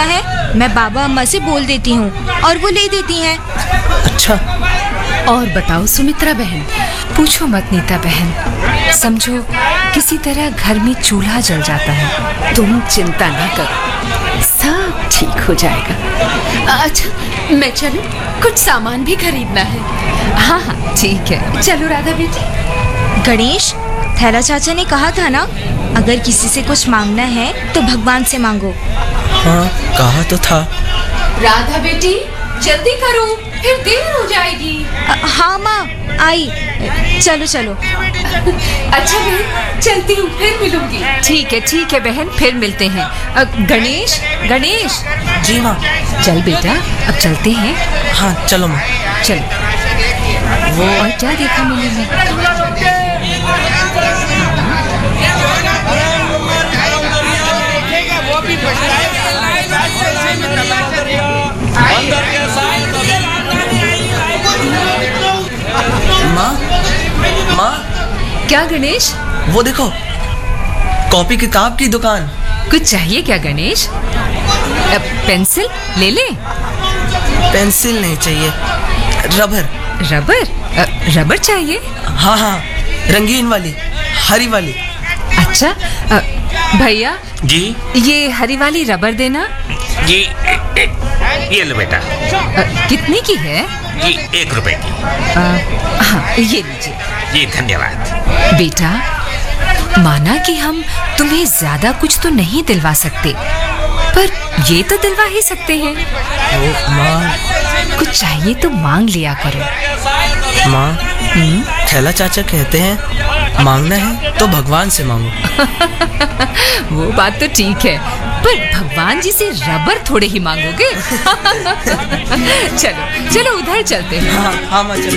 है, मैं बाबा अम्मा से बोल देती हूँ और वो ले देती हैं। अच्छा। और बताओ सुमित्रा बहन, पूछो मत नीता बहन, समझो किसी तरह घर में चूल्हा जल जाता है। तुम चिंता न करो, सब ठीक हो जाएगा। अच्छा मैं चलूं, कुछ सामान भी खरीदना है। हाँ हाँ ठीक है, चलो राधा बेटी। गणेश, थैला चाचा ने कहा था ना, अगर किसी से कुछ मांगना है तो भगवान से मांगो। हाँ कहा तो था। राधा बेटी जल्दी करो, फिर देर हो जाएगी। हाँ माँ, आई। चलो चलो। अच्छा बहन, चलती हूँ, फिर मिलूंगी। ठीक है बहन, फिर मिलते हैं। गणेश गणेश। जी माँ। चल बेटा, अब चलते हैं। हाँ चलो माँ। चलो। वो और क्या देखा मेले में? माँ क्या गणेश? वो देखो, कॉपी किताब की दुकान। कुछ चाहिए क्या गणेश? पेंसिल ले ले। पेंसिल नहीं चाहिए, रबर। रबर चाहिए? हाँ रंगीन वाली, हरी वाली। अच्छा भैया जी, ये हरी वाली रबर देना। जी ये लो बेटा। कितने की है? जी 1 रुपए की। हाँ ये लीजिए। जी धन्यवाद। बेटा, माना कि हम तुम्हें ज्यादा कुछ तो नहीं दिलवा सकते, पर ये तो दिलवा ही सकते हैं। माँ, कुछ चाहिए तो मांग लिया करो। माँ, थैला चाचा कहते हैं मांगना है तो भगवान से मांगो। वो बात तो ठीक है, पर भगवान जी से रबर थोड़े ही मांगोगे। चलो चलो उधर चलते हैं। हाँ माँ।